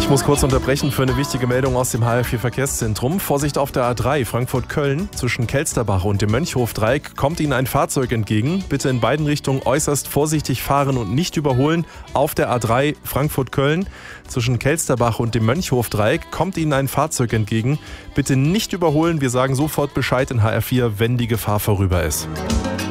Ich muss kurz unterbrechen für eine wichtige Meldung aus dem HR4-Verkehrszentrum. Vorsicht auf der A3 Frankfurt-Köln. Zwischen Kelsterbach und dem Mönchhofdreieck kommt Ihnen ein Fahrzeug entgegen. Bitte in beiden Richtungen äußerst vorsichtig fahren und nicht überholen. Auf der A3 Frankfurt-Köln. Zwischen Kelsterbach und dem Mönchhofdreieck kommt Ihnen ein Fahrzeug entgegen. Bitte nicht überholen. Wir sagen sofort Bescheid in HR4, wenn die Gefahr vorüber ist.